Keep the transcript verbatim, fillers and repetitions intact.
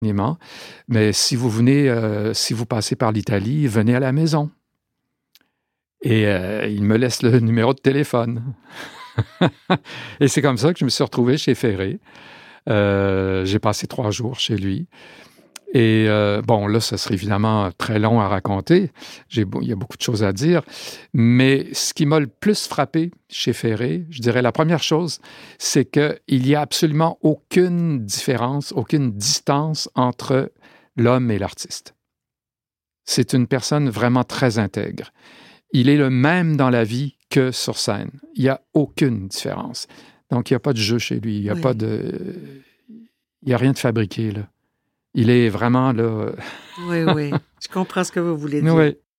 Mais si vous venez, euh, si vous passez par l'Italie, venez à la maison. Et euh, il me laisse le numéro de téléphone. Et c'est comme ça que je me suis retrouvé chez Ferré. Euh, j'ai passé trois jours chez lui. Et euh, bon, là, ça serait évidemment très long à raconter. J'ai, il y a beaucoup de choses à dire. Mais ce qui m'a le plus frappé chez Ferré, je dirais la première chose, c'est qu'il n'y a absolument aucune différence, aucune distance entre l'homme et l'artiste. C'est une personne vraiment très intègre. Il est le même dans la vie que sur scène. Il n'y a aucune différence. Donc, il n'y a pas de jeu chez lui. Il n'y a oui. pas de... Il n'y a rien de fabriqué, là. Il est vraiment là... oui, oui. Je comprends ce que vous voulez dire. Oui.